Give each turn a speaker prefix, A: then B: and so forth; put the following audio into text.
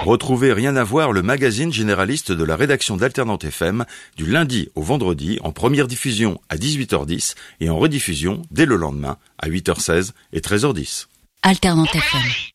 A: Retrouvez Rien à voir, le magazine généraliste de la rédaction d'Alternante FM, du lundi au vendredi, en première diffusion à 18h10 et en rediffusion dès le lendemain à 8h16 et 13h10.
B: Alternante FM.